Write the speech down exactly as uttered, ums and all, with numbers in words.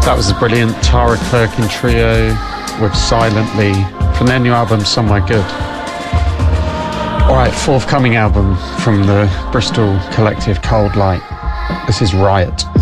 That was a brilliant Tara Perkin trio with Silently from their new album Somewhere Good. Alright, forthcoming album from the Bristol collective Cold Light. This is Riot.